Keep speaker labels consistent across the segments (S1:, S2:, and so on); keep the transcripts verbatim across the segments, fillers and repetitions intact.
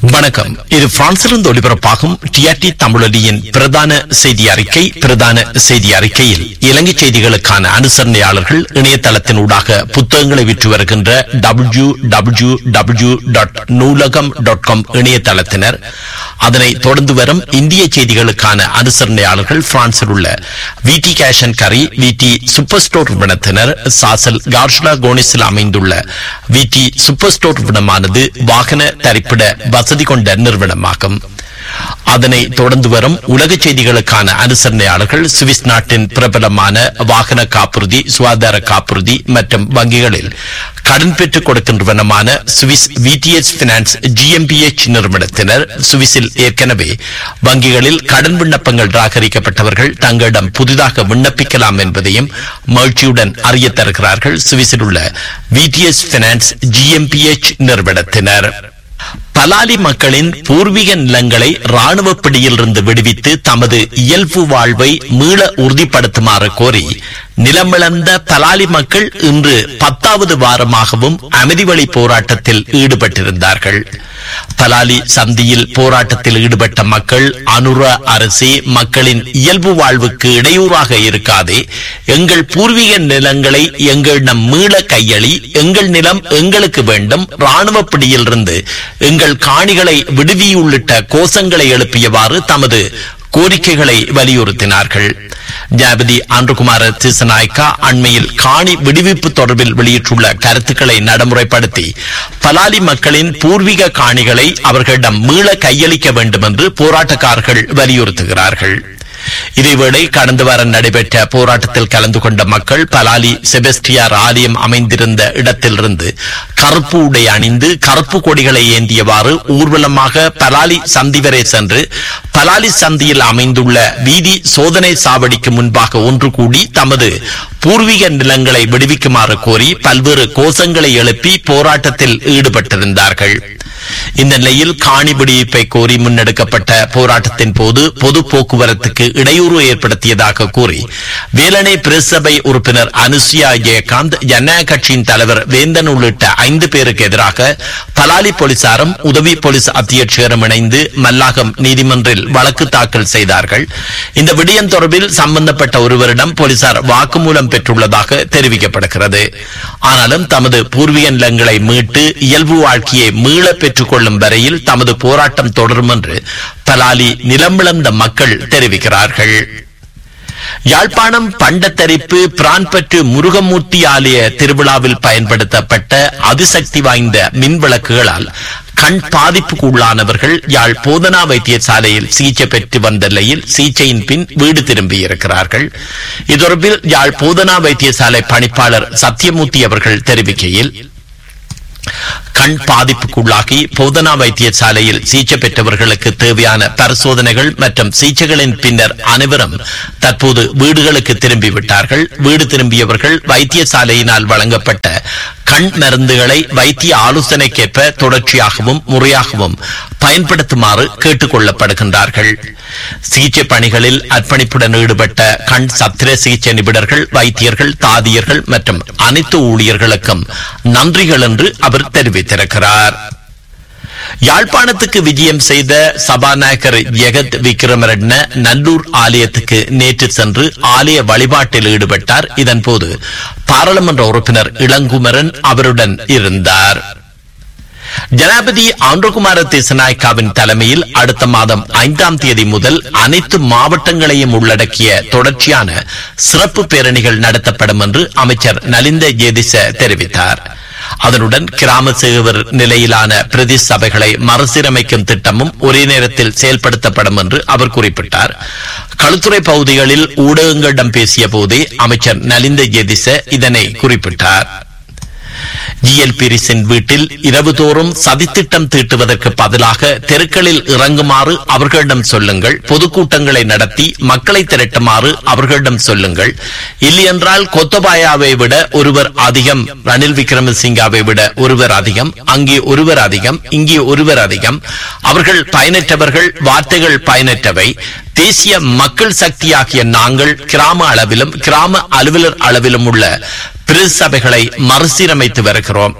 S1: வணக்கம். இது பிரான்சிலிருந்து ஒளிபரப்பாகும் டிஆர்டி தமிழொலியின் பிரதான செய்தி அறிக்கை. பிரதான செய்தி அறிக்கையில் இலங்கை செய்திகளுக்கான அனுசரணையாளர்கள் இணையதளத்தினூடாக புத்தகங்களை விற்று வருகின்ற டபிள்யூ டபிள்யூ டபிள்யூ டாட் நூலகம் டாட் காம் இணையதளத்தினர், அதனை தொடர்ந்து வரும் இந்திய செய்திகளுக்கான அனுசரணையாளர்கள் பிரான்சில் உள்ள விடி கேஷ் அண்ட் கரி, விடி சூப்பர் ஸ்டோர் நிறுவனத்தினர், சாசல் கார்ஷ்லா கோனிஸில் அமைந்துள்ள விடி சூப்பர் ஸ்டோர் நிறுவனமானது வாகன தரிப்பிட வசதி கொண்ட நிறுவனமாகும். அதனை தொடர்ந்து வரும் உலக செய்திகளுக்கான அனுசரணையாளர்கள் சுவிஸ் நாட்டின் பிரபலமான வாகன காப்புறுதி, சுகாதார காப்புறுதி மற்றும் வங்கிகளில் கடன் பெற்றுக் கொடுக்கின்றவனமான சுவிஸ் விடிஎஸ் பினான்ஸ் ஜிஎம்பிஎச் நிறுவனத்தினர், சுவிஸில் ஏற்கனவே வங்கிகளில் கடன் விண்ணப்பங்கள் நிராகரிக்கப்பட்டவர்கள் தங்களிடம் புதிதாக விண்ணப்பிக்கலாம் என்பதையும் மகிழ்ச்சியுடன் அறிய தருகிறார்கள். சுவிஸில் உள்ள விடிஎஸ் பினான்ஸ் ஜிஎம்பிஎச் நிறுவனத்தினர் பலாலி மக்களின் பூர்வீக நிலங்களை ராணுவ பிடியிலிருந்து விடுவித்து தமது இயல்பு வாழ்வை மீள உறுதிப்படுத்துமாறு கோரி நிலமிழந்த பலாலி மக்கள் இன்று பத்தாவது வாரமாகவும் அமைதி வழி போராட்டத்தில் ஈடுபட்டிருந்தார்கள். பலாலி சந்தியில் போராட்டத்தில் ஈடுபட்ட மக்கள், அனுர அரசே மக்களின் இயல்பு வாழ்வுக்கு இடையூறாக இருக்காதே, எங்கள் பூர்வீக நிலங்களை எங்களிடம் மீள கையளி, எங்கள் நிலம் எங்களுக்கு வேண்டும், ராணுவ பிடியிலிருந்து எங்கள் காணிகளை விடுவி உள்ளிட்ட கோஷங்களை எழுப்பியவாறு தமது கோரிக்கைகளை வலியுறுத்தினார்கள். ஜனாதிபதி ஆண்ட்ரகுமார திசாநாயக்கா அண்மையில் காணி விடுவிப்பு தொடர்பில் வெளியிட்டுள்ள கருத்துக்களை நடைமுறைப்படுத்தி பலாலி மக்களின் பூர்வீக காணிகளை அவர்களிடம் மீள கையளிக்க வேண்டும் என்று போராட்டக்காரர்கள் வலியுறுத்துகிறார்கள். இதேவேளை கடந்த வாரம் நடைபெற்ற போராட்டத்தில் கலந்து கொண்ட மக்கள் பலாலி செபஸ்டியார் ஆலயம் அமைந்திருந்த இடத்திலிருந்து கருப்பு உடை அணிந்து கருப்பு கொடிகளை ஏந்தியவாறு ஊர்வலமாக பலாலி சந்தி வரை சென்று பலாலி சந்தியில் அமைந்துள்ள வீதி சோதனை சாவடிக்கு முன்பாக ஒன்று கூடி தமது பூர்வீக நிலங்களை விடுவிக்குமாறு கோரி பல்வேறு கோஷங்களை எழுப்பி போராட்டத்தில் ஈடுபட்டிருந்தார்கள். இந்த நிலையில் காணி விடுவிப்பை கோரி முன்னெடுக்கப்பட்ட போராட்டத்தின் போது பொது போக்குவரத்துக்கு இடையூறு ஏற்படுத்தியதாக கூறி வேலனை பிரசபை உறுப்பினர் அனுசியா ஜெயகாந்த், ஜனநாயக கட்சியின் தலைவர் வேந்தன் உள்ளிட்ட ஐந்து பேருக்கு எதிராக பலாலி போலீசாரும் உதவி போலீஸ் அத்தியட்சகரும் இணைந்து மல்லாகம் நீதிமன்றில் வழக்கு தாக்கல் செய்தார்கள். இந்த விடயம் தொடர்பில் சம்பந்தப்பட்ட ஒருவரிடம் போலீசார் வாக்குமூலம் பெற்றுள்ளதாக தெரிவிக்கப்படுகிறது. ஆனாலும் தமது பூர்வீக நிலங்களை மீட்டு இயல்பு வாழ்க்கையை மீள பெற்றுக் கொள்ளும் வரையில் தமது போராட்டம் தொடரும் என்று பலாலி நிலமிழந்த மக்கள் தெரிவிக்கிறார்கள். யாழ்ப்பாணம் பண்டத்தரிப்பு பிரான்பற்று முருகமூர்த்தி ஆலய திருவிழாவில் பயன்படுத்தப்பட்ட அதிசக்தி வாய்ந்த மின் விளக்குகளால் கண் பாதிப்புக்கு உள்ளானவர்கள் யாழ் போதனா வைத்தியசாலையில் சிகிச்சை பெற்று வந்த நிலையில் சிகிச்சையின் பின் வீடு திரும்பியிருக்கிறார்கள். இது தொடர்பில் யாழ் போதனா வைத்தியசாலை பணிப்பாளர் சத்தியமூர்த்தி அவர்கள் தெரிவிக்கையில், கண் பாதிப்புக்குள்ளாகி போதனா வைத்தியசாலையில் சிகிச்சை பெற்றவர்களுக்கு தேவையான பரிசோதனைகள் மற்றும் சிகிச்சைகளின் பின்னர் அனைவரும் தற்போது வீடுகளுக்கு திரும்பிவிட்டார்கள். வீடு திரும்பியவர்கள் வைத்தியசாலையினால் வழங்கப்பட்ட கண் மருந்துகளை வைத்திய ஆலோசனைக்கேற்ப தொடர்ச்சியாகவும் முறையாகவும் பயன்படுத்துமாறு கேட்டுக் கொள்ளப்படுகின்றார்கள். சிகிச்சை பணிகளில் அர்ப்பணிப்புடன் ஈடுபட்ட கண் சத்திர சிகிச்சை நிபுணர்கள், வைத்தியர்கள், தாதியர்கள் மற்றும் அனைத்து ஊழியர்களுக்கும் நன்றிகள் என்று அவர் தெரிவித்திருக்கிறார். யாழ்ப்பாணத்துக்கு விஜயம் செய்த சபாநாயகர் ஜெகத் விக்ரமரட்ன நல்லூர் ஆலயத்துக்கு நேற்று சென்று ஆலய வழிபாட்டில் ஈடுபட்டார். இதன்போது பாராளுமன்ற உறுப்பினர் இளங்குமரன் அவருடன் இருந்தார். ஜனாதிபதி ஆண்ட்ரகுமார திசாநாயக்காவின் தலைமையில் அடுத்த மாதம் ஐந்தாம் தேதி முதல் அனைத்து மாவட்டங்களையும் உள்ளடக்கிய தொடர்ச்சியான சிறப்பு பேரணிகள் நடத்தப்படும் என்று அமைச்சர் நலிந்த ஜேதிச தெரிவித்தார். அதனுடன் கிராம சேவர் நிலையிலான பிரதி சபைகளை மறுசீரமைக்கும் திட்டமும் ஒரே நேரத்தில் செயல்படுத்தப்படும் என்று அவர் குறிப்பிட்டார். களுத்துறை பகுதிகளில் ஊடகங்களிடம் பேசிய போதே அமைச்சர் நலிந்த ஜேதிச இதனை குறிப்பிட்டார். ஜிஎல் பீரிஸின் வீட்டில் இரவுதோறும் சதித்திட்டம் தீட்டுவதற்கு பதிலாக தெருக்களில் இறங்குமாறு அவர்களிடம் சொல்லுங்கள், பொதுக்கூட்டங்களை நடத்தி மக்களை திரட்டுமாறு அவர்களிடம் சொல்லுங்கள். இல்லையென்றால் கொத்தபாயாவை விட ஒருவர் அதிகம், ரணில் விக்ரமசிங்காவை விட ஒருவர் அதிகம், அங்கே ஒருவர் அதிகம், இங்கே ஒருவர் அதிகம். அவர்கள் பயனற்றவர்கள், வார்த்தைகள் பயனற்றவை. தேசிய மக்கள் சக்தியாகிய நாங்கள் கிராம அளவிலும் கிராம அலுவலர் அளவிலும் உள்ள பிரதி சபைகளை மறுசீரமைத்து வருகிறோம்.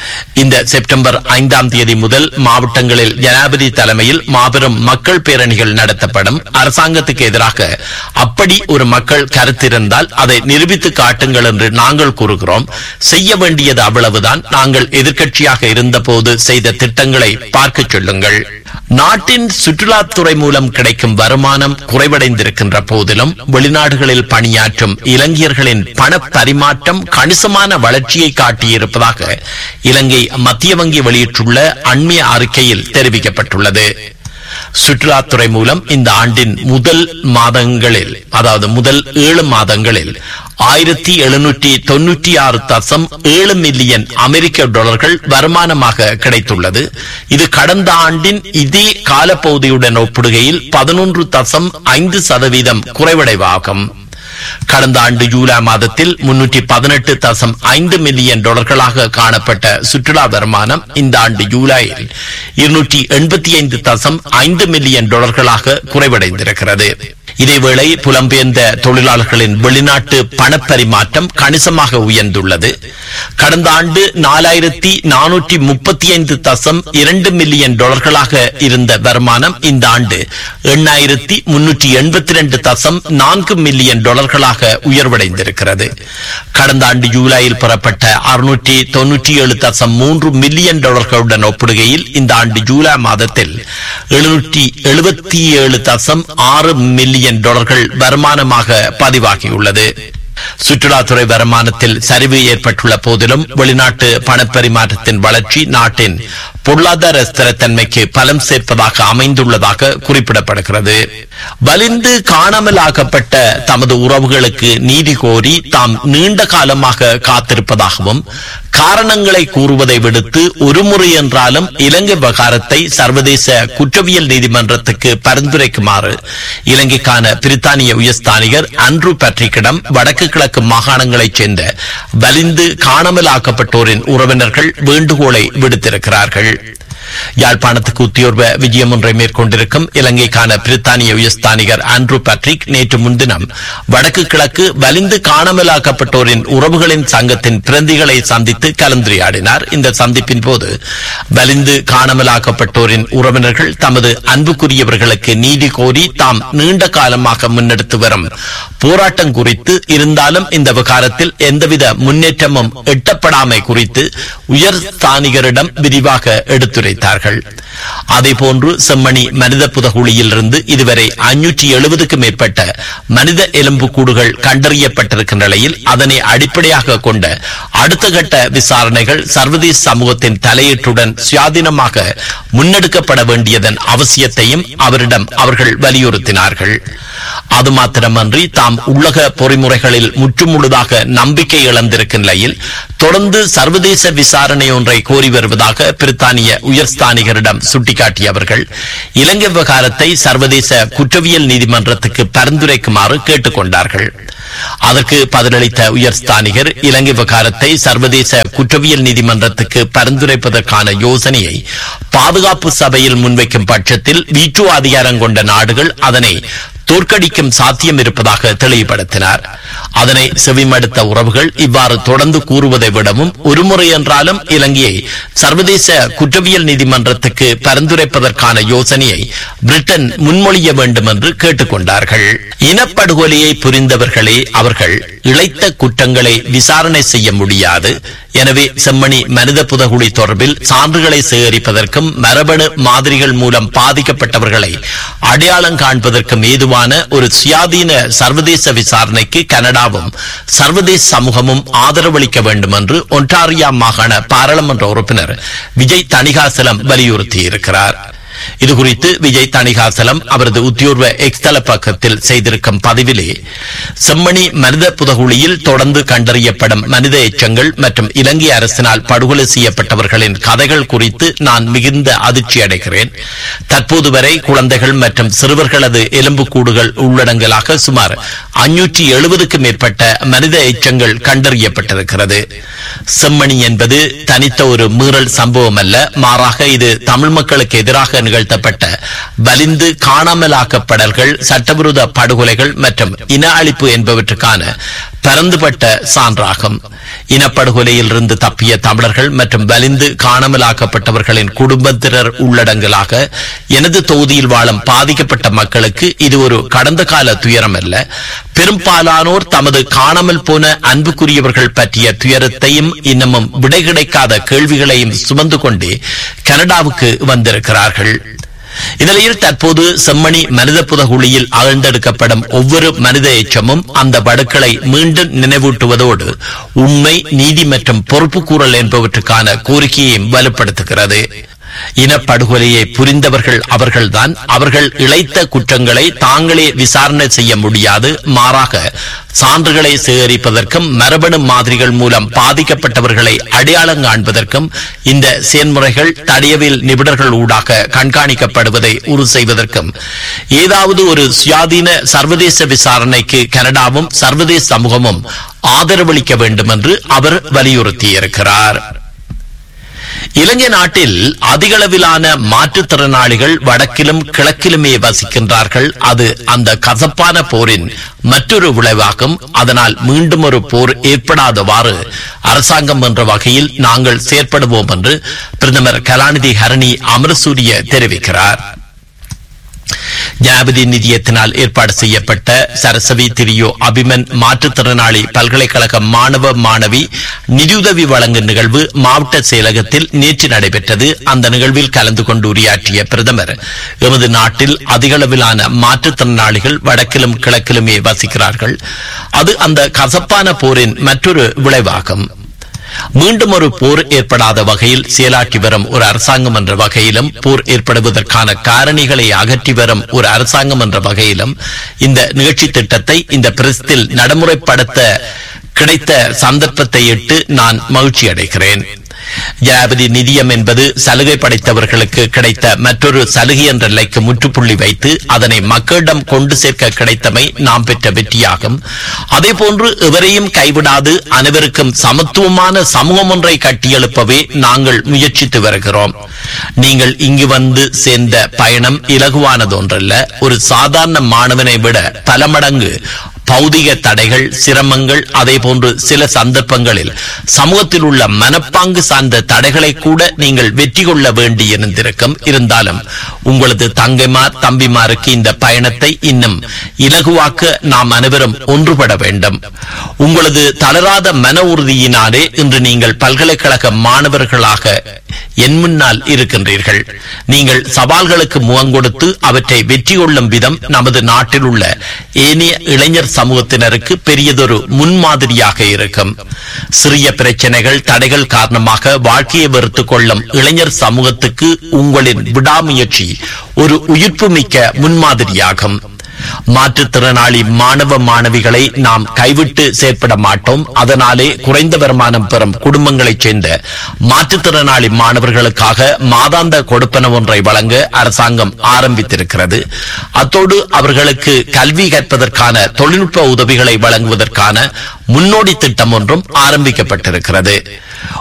S1: இந்த செப்டம்பர் ஐந்தாம் தேதி முதல் மாவட்டங்களில் ஜனாதிபதி தலைமையில் மாபெரும் மக்கள் பேரணிகள் நடத்தப்படும். அரசாங்கத்துக்கு எதிராக அப்படி ஒரு மக்கள் கருத்திருந்தால் அதை நிரூபித்து காட்டுங்கள் என்று நாங்கள் கூறுகிறோம். செய்ய வேண்டியது அவ்வளவுதான். நாங்கள் எதிர்க்கட்சியாக இருந்தபோது செய்த திட்டங்களை பார்க்க சொல்லுங்கள். நாட்டின் சுற்றுலாத்துறை மூலம் கிடைக்கும் வருமானம் குறைவடைந்திருக்கின்ற போதிலும் வெளிநாடுகளில் பணியாற்றும் இலங்கையர்களின் பண பரிமாற்றம் கணிசமான வளர்ச்சியை காட்டியிருப்பதாக இலங்கை மத்திய வங்கி வெளியிட்டுள்ள அண்மைய அறிக்கையில் தெரிவிக்கப்பட்டுள்ளது. சுற்றுலாத்துறை மூலம் இந்த ஆண்டின் முதல் மாதங்களில், அதாவது முதல் ஏழு மாதங்களில் ஆயிரத்தி எழுநூற்றி தொன்னூற்றி ஆறு தசம் ஏழு மில்லியன் அமெரிக்க டாலர்கள் வருமானமாக கிடைத்துள்ளது. இது கடந்த ஆண்டின் இதே காலப்பகுதியுடன் ஒப்பிடுகையில் பதினொன்று தசம் ஐந்து சதவீதம் குறைவடைவாகும். கடந்த ஆண்டு ஜூலை மாதத்தில் முன்னூற்றி பதினெட்டு தசம் ஐந்து மில்லியன் டாலர்களாக காணப்பட்ட சுற்றுலா வருமானம் இந்த ஆண்டு ஜூலையில் இருநூற்றி எண்பத்தி ஐந்து தசம் ஐந்து மில்லியன் டாலர்களாக குறைவடைந்திருக்கிறது. இதேவேளை புலம்பெயர்ந்த தொழிலாளர்களின் வெளிநாட்டு பணப்பரிமாற்றம் கணிசமாக உயர்ந்துள்ளது. கடந்த ஆண்டு நாலாயிரத்தி நானூற்றி முப்பத்தி ஐந்து தசம் இரண்டு மில்லியன் டாலர்களாக இருந்த வருமானம் இந்த ஆண்டு எண்ணாயிரத்தி முன்னூற்றி எண்பத்தி இரண்டு தசம் நான்கு மில்லியன் டாலர்களாக உயர்வடைந்திருக்கிறது. கடந்த ஆண்டு ஜூலையில் பெறப்பட்ட அறுநூற்றி தொன்னூற்றி ஏழு தசம் மூன்று மில்லியன் டாலர்களுடன் ஒப்பிடுகையில் இந்த ஆண்டு ஜூலை மாதத்தில் எழுநூற்றி எழுபத்தி ஏழு தசம் ஆறு மில்லியன் டாலர்கள் வருமானமாக பதிவாகியுள்ளது. சுற்றுலாத்துறை வருமானத்தில் சரிவு ஏற்பட்டுள்ள போதிலும் வெளிநாட்டு பணப்பரிமாற்றத்தின் வளர்ச்சி நாட்டின் பொருளாதார ஸ்திரத்தன்மைக்கு பலம் சேர்ப்பதாக அமைந்துள்ளதாக குறிப்பிடப்படுகிறது. வலிந்து காணாமலாக்கப்பட்ட தமது உறவுகளுக்கு நீதி கோரி தாம் நீண்ட காலமாக காத்திருப்பதாகவும் காரணங்களை கூறுவதை விடுத்து ஒருமுறை என்றாலும் இலங்கை விவகாரத்தை சர்வதேச குற்றவியல் நீதிமன்றத்துக்கு பரிந்துரைக்குமாறு இலங்கைக்கான பிரித்தானிய உயர்ஸ்தானிகர் ஆண்ட்ரூ பேட்ரிக்கிடம் வடக்கு கிழக்கு மாகாணங்களைச் சேர்ந்த வலிந்து காணாமலாக்கப்பட்டோரின் உறவினர்கள் வேண்டுகோளை விடுத்திருக்கிறார்கள். யாழ்ப்பாணத்துக்கு உத்தியோர்வ விஜயம் ஒன்றை மேற்கொண்டிருக்கும் இலங்கைக்கான பிரித்தானிய உயர்ஸ்தானிகர் ஆண்ட்ரூ பேட்ரிக் நேற்று முன்தினம் வடக்கு கிழக்கு வலிந்து காணாமலாக்கப்பட்டோரின் உறவுகளின் சங்கத்தின் பிரதிகளை சந்தித்து கலந்துரையாடினார். இந்த சந்திப்பின் போது வலிந்து காணாமலாக்கப்பட்டோரின் உறவினர்கள் தமது அன்புக்குரியவர்களுக்கு நீதி கோரி தாம் நீண்ட காலமாக முன்னெடுத்து வரும் போராட்டம் குறித்து, இருந்தாலும் இந்த விவகாரத்தில் எந்தவித முன்னேற்றமும் எட்டப்படாமை குறித்து உயர்ஸ்தானிகரிடம் விரிவாக எடுத்துரைத்தார்கள். அதேபோன்று செம்மணி மனித புதகுழியில் இருந்து இதுவரை ஐநூற்றி எழுபதுக்கும் மேற்பட்ட மனித எலும்புக்கூடுகள் கண்டறியப்பட்டிருக்கின்ற நிலையில் அதனை அடிப்படையாக கொண்ட அடுத்த கட்ட விசாரணைகள் சர்வதேச சமூகத்தின் தலையீட்டுடன் சுயாதீனமாக முன்னெடுக்கப்பட வேண்டியதன் அவசியத்தையும் அவரிடம் அவர்கள் வலியுறுத்தினார்கள். அது மாத்திரமன்றி தாம் உள்ளக பொறிமுறைகளில் முற்றுமுழுதாக நம்பிக்கை இழந்திருக்கும் நிலையில் தொடர்ந்து சர்வதேச விசாரணை ஒன்றை கோரி வருவதாக பிரித்தானிய உயர்ஸ்தானிகரிடம் சுட்டிக்காட்டிய அவர்கள் இலங்கை விவகாரத்தை சர்வதேச குற்றவியல் நீதிமன்றத்துக்கு பரிந்துரைக்குமாறு கேட்டுக் கொண்டார்கள். அதற்கு பதிலளித்த உயர்ஸ்தானிகர் இலங்கை விவகாரத்தை சர்வதேச குற்றவியல் நீதிமன்றத்துக்கு பரிந்துரைப்பதற்கான யோசனையை பாதுகாப்பு சபையில் முன்வைக்கும் பட்சத்தில் வீட்டோ அதிகாரம் கொண்ட நாடுகள் அதனை தோற்கடிக்கும் சாத்தியம் இருப்பதாக தெளிவுபடுத்தினார். அதனை செவிமடுத்த உறவுகள் இவ்வாறு தொடர்ந்து கூறுவதை விடவும் ஒருமுறை என்றாலும் இலங்கையை சர்வதேச குற்றவியல் நீதிமன்றத்துக்கு பரிந்துரைப்பதற்கான யோசனையை பிரிட்டன் முன்மொழிய வேண்டும் என்று கேட்டுக்கொண்டார்கள். இனப்படுகொலையை புரிந்தவர்களே அவர்கள் இழைத்த குற்றங்களை விசாரணை செய்ய முடியாது. எனவே செம்மணி மனித புதகுழி தொடர்பில் சான்றுகளை சேகரிப்பதற்கும் மரபணு மாதிரிகள் மூலம் பாதிக்கப்பட்டவர்களை அடையாளம் காண்பதற்கும் ஏதுவான ஒரு சுயாதீன சர்வதேச விசாரணைக்கு கனடாவும் சர்வதேச சமூகமும் ஆதரவளிக்க வேண்டும் என்று ஒன்டாரியா மாகாண பாராளுமன்ற உறுப்பினர் விஜய் தணிகாசலம் வலியுறுத்தியிருக்கிறார். இதுகுறித்து விஜய் தணிகாசலம் அவரது உத்தியோர்வ எக்ஸ்தல பக்கத்தில் செய்திருக்கும் பதிவிலே செம்மணி மனித புதகுழியில் தொடர்ந்து கண்டறியப்படும் மனித எச்சங்கள் மற்றும் இலங்கை அரசினால் படுகொலை செய்யப்பட்டவர்களின் கதைகள் குறித்து நான் மிகுந்த அதிர்ச்சி அடைகிறேன். தற்போது வரை குழந்தைகள் மற்றும் சிறுவர்களது எலும்புக்கூடுகள் உள்ளடங்கலாக சுமார் ஐநூற்றி எழுபதுக்கும் மேற்பட்ட மனித எச்சங்கள் கண்டறியப்பட்டிருக்கிறது. செம்மணி என்பது தனித்த ஒரு மீறல் சம்பவம் அல்ல, மாறாக இது தமிழ் மக்களுக்கு எதிராக நிகழ்த்தப்பட்ட வலிந்து காணாமலாக்கப்படல்கள், சட்டவிரோத படுகொலைகள் மற்றும் இன அழிப்பு என்பவற்றுக்கான பரந்துபட்ட சான்றாகும். இனப்படுகொலையில் இருந்து தப்பிய தமிழர்கள் மற்றும் வலிந்து காணாமலாக்கப்பட்டவர்களின் குடும்பத்தினர் உள்ளடங்கலாக எனது தொகுதியில் வாழும் பாதிக்கப்பட்ட மக்களுக்கு இது ஒரு கடந்த கால துயரம் அல்ல. பெரும்பாலானோர் தமது காணாமல் போன அன்புக்குரியவர்கள் பற்றிய துயரத்தையும் இன்னமும் விடை கிடைக்காத கேள்விகளையும் சுமந்து கொண்டே கனடாவுக்கு வந்திருக்கிறார்கள். இந்நிலையில் தற்போது செம்மணி மனித புதகுழியில் அகழ்ந்தெடுக்கப்படும் ஒவ்வொரு மனித எச்சமும் அந்த வடுக்களை மீண்டும் நினைவூட்டுவதோடு உண்மை, நீதி மற்றும் பொறுப்பு கூறல் என்பவற்றுக்கான கோரிக்கையையும் வலுப்படுத்துகிறது. இனப்படுகொலையை புரிந்தவர்கள் அவர்கள்தான். அவர்கள் இழைத்த குற்றங்களை தாங்களே விசாரணை செய்ய முடியாது. மாறாக சான்றுகளை சேகரிப்பதற்கும் மரபணு மாதிரிகள் மூலம் பாதிக்கப்பட்டவர்களை அடையாளம் காண்பதற்கும் இந்த செயல்முறைகள் தடயவியல் நிபுணர்கள் ஊடாக கண்காணிக்கப்படுவதை உறுதி செய்வதற்கும் ஏதாவது ஒரு சுயாதீன சர்வதேச விசாரணைக்கு கனடாவும் சர்வதேச சமூகமும் ஆதரவளிக்க வேண்டும் என்று அவர் வலியுறுத்தியிருக்கிறார். இலங்கை நாட்டில் அதிகளவிலான மாற்றுத்திறனாளிகள் வடக்கிலும் கிழக்கிலுமே வசிக்கின்றார்கள். அது அந்த கசப்பான போரின் மற்றொரு விளைவாகும். அதனால் மீண்டும் ஒரு போர் ஏற்படாதவாறு அரசாங்கம் என்ற வகையில் நாங்கள் செயற்படுவோம் என்று பிரதமர் கலாநிதி ஹரணி அமரசூரிய தெரிவிக்கிறார். ஜனாதிபதி நிதியத்தினால் ஏற்பாடு செய்யப்பட்ட சரஸ்வதி திரியோ அபிமன் மாற்றுத்திறனாளி பல்கலைக்கழக மாணவ மாணவி நிதியுதவி வழங்கும் நிகழ்வு மாவட்ட செயலகத்தில் நேற்று நடைபெற்றது. அந்த நிகழ்வில் கலந்து கொண்டு உரையாற்றிய பிரதமர், எமது நாட்டில் அதிகளவிலான மாற்றுத்திறனாளிகள் வடக்கிலும் கிழக்கிலுமே வசிக்கிறார்கள். அது அந்த கசப்பான போரின் மற்றொரு விளைவாகும். மீண்டும் ஒரு போர் ஏற்படாத வகையில் செயலாற்றி வரும் ஒரு அரசாங்கம் என்ற வகையிலும், போர் ஏற்படுவதற்கான காரணிகளை அகற்றி வரும் ஒரு அரசாங்கம் என்ற வகையிலும் இந்த நிகழ்ச்சி திட்டத்தை இந்த பிரசத்தில் நடைமுறைப்படுத்த கிடைத்த சந்தர்ப்பத்தை இட்டு நான் மகிழ்ச்சி அடைகிறேன். ஜனாதிபதி நிதியம் என்பது சலுகை படைத்தவர்களுக்கு கிடைத்த மற்றொரு சலுகை என்ற நிலைக்கு முற்றுப்புள்ளி வைத்து அதனை மக்களிடம் கொண்டு சேர்க்க கிடைத்தமை நாம் பெற்ற வெற்றியாகும். அதே போன்று எவரையும் கைவிடாது அனைவருக்கும் சமத்துவமான சமூகம் ஒன்றை கட்டியெழுப்பவே நாங்கள் முயற்சித்து வருகிறோம். நீங்கள் இங்கு வந்து சேர்ந்த பயணம் இலகுவானது ஒன்றல்ல. ஒரு சாதாரண மாணவனை விட பல மடங்கு பௌதிக தடைகள், சிரமங்கள், அதே போன்று சில சந்தர்ப்பங்களில் சமூகத்தில் உள்ள மனப்பாங்கு சார்ந்த தடைகளை கூட நீங்கள் வெற்றி கொள்ள வேண்டி இருந்திருக்கும். இருந்தாலும் உங்களது தங்கைமார் தம்பிமாருக்கு இந்த பயணத்தை இன்னும் இலகுவாக்க நாம் அனைவரும் ஒன்றுபட வேண்டும். உங்களது தளராத மன உறுதியினாலே இன்று நீங்கள் பல்கலைக்கழக மாணவர்களாக என் முன்னால் இருக்கின்றீர்கள். நீங்கள் சவால்களுக்கு முகம் கொடுத்து அவற்றை வெற்றி கொள்ளும் விதம் நமது நாட்டில் உள்ள ஏனைய இளைஞர் சமூகத்தினருக்கு பெரியதொரு முன்மாதிரியாக இருக்கும். சிறிய பிரச்சனைகள், தடைகள் காரணமாக வாழ்க்கையை வெறுத்துக் கொள்ளும் இளைஞர் சமூகத்துக்கு உங்களின் விடாமுயற்சி ஒரு உயிர்ப்பு மிக்க முன்மாதிரியாகும். மாற்றுத்திறனாளி மாணவ மாணவிகளை நாம் கைவிட்டு செயற்பட மாட்டோம். அதனாலே குறைந்த வருமானம் பெறும் குடும்பங்களைச் சேர்ந்த மாற்றுத்திறனாளி மாணவர்களுக்காக மாதாந்த கொடுப்பன ஒன்றை வழங்க அரசாங்கம் ஆரம்பித்திருக்கிறது. அத்தோடு அவர்களுக்கு கல்வி கற்பதற்கான தொழில்நுட்ப உதவிகளை வழங்குவதற்கான முன்னோடி திட்டம் ஒன்றும் ஆரம்பிக்கப்பட்டிருக்கிறது.